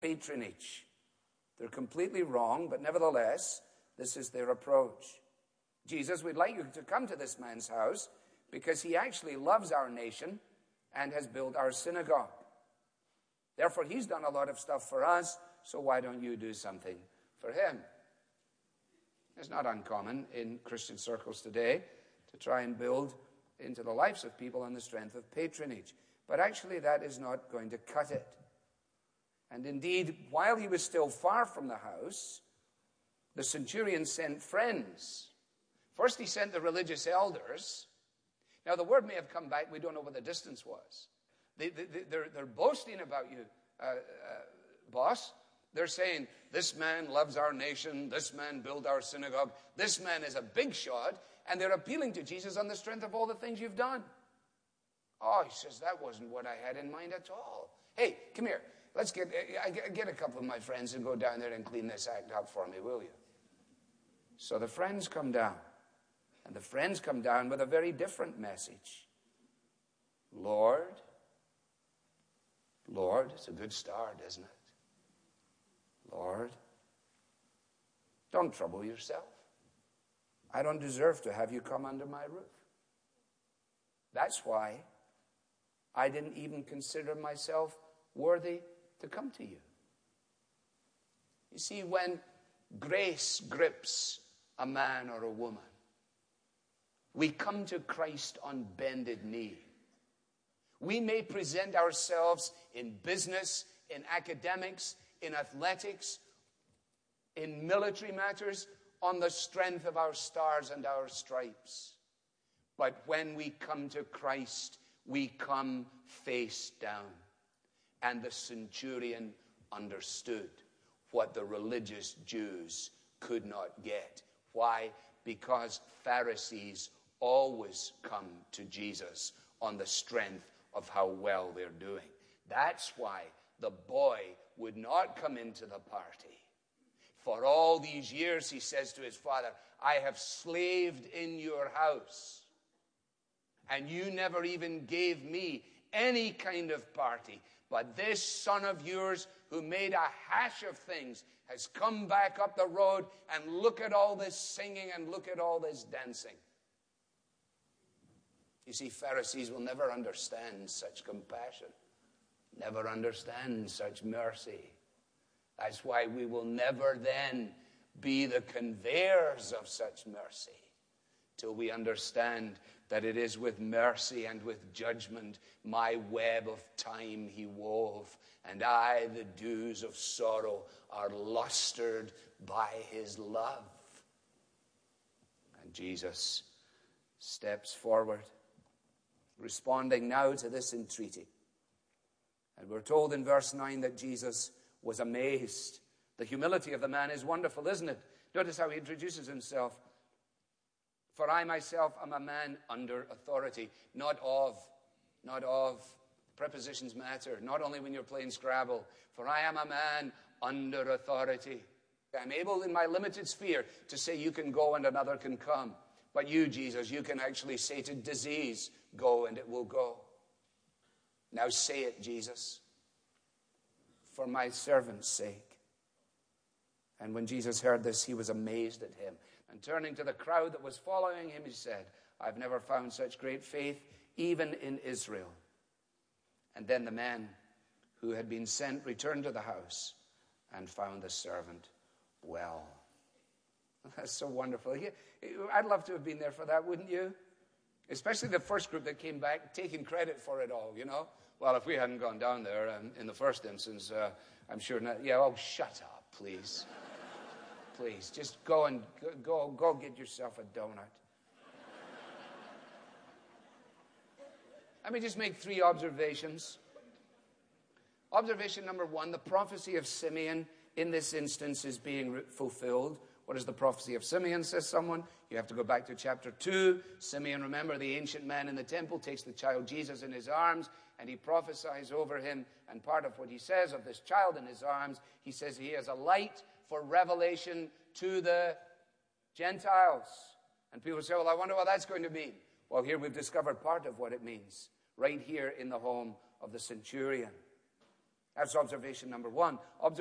patronage. They're completely wrong, but nevertheless, this is their approach. Jesus, we'd like you to come to this man's house because he actually loves our nation and has built our synagogue. Therefore, he's done a lot of stuff for us, so why don't you do something for him? It's not uncommon in Christian circles today to try and build into the lives of people on the strength of patronage. But actually, that is not going to cut it. And indeed, while he was still far from the house, the centurion sent friends. First, he sent the religious elders. Now, the word may have come back. We don't know what the distance was. They're boasting about you, boss. They're saying, this man loves our nation. This man built our synagogue. This man is a big shot. And they're appealing to Jesus on the strength of all the things you've done. Oh, he says, that wasn't what I had in mind at all. Hey, come here. Let's get a couple of my friends and go down there and clean this act up for me, will you? So the friends come down. And the friends come down with a very different message. Lord, it's a good start, isn't it? Lord, don't trouble yourself. I don't deserve to have you come under my roof. That's why I didn't even consider myself worthy to come to you. You see, when grace grips a man or a woman, we come to Christ on bended knee. We may present ourselves in business, in academics, in athletics, in military matters, on the strength of our stars and our stripes. But when we come to Christ, we come face down. And the centurion understood what the religious Jews could not get. Why? Because Pharisees always come to Jesus on the strength of how well they're doing. That's why the boy would not come into the party. For all these years, he says to his father, I have slaved in your house, and you never even gave me any kind of party. But this son of yours, who made a hash of things, has come back up the road, and look at all this singing and look at all this dancing. You see, Pharisees will never understand such compassion, never understand such mercy. That's why we will never then be the conveyors of such mercy till we understand that it is with mercy and with judgment my web of time he wove, and I, the dews of sorrow, are lustered by his love. And Jesus steps forward, responding now to this entreaty. And we're told in verse 9 that Jesus was amazed. The humility of the man is wonderful, isn't it? Notice how he introduces himself. For I myself am a man under authority, not of. Prepositions matter, not only when you're playing Scrabble. For I am a man under authority. I'm able in my limited sphere to say you can go and another can come. But you, Jesus, you can actually say to disease, go and it will go. Now say it, Jesus, for my servant's sake. And when Jesus heard this, he was amazed at him. And turning to the crowd that was following him, he said, I've never found such great faith, even in Israel. And then the man who had been sent returned to the house and found the servant well. That's so wonderful. I'd love to have been there for that, wouldn't you? Especially the first group that came back taking credit for it all, you know. Well, if we hadn't gone down there in the first instance, I'm sure not. Yeah, oh, shut up, please. Please, just go get yourself a donut. Let me just make 3 observations. Observation number 1, the prophecy of Simeon in this instance is being fulfilled. What is the prophecy of Simeon, says someone? You have to go back to chapter 2. Simeon, remember, the ancient man in the temple, takes the child Jesus in his arms, and he prophesies over him. And part of what he says of this child in his arms, he says he is a light for revelation to the Gentiles. And people say, well, I wonder what that's going to mean. Well, here we've discovered part of what it means, right here in the home of the centurion. That's observation number one.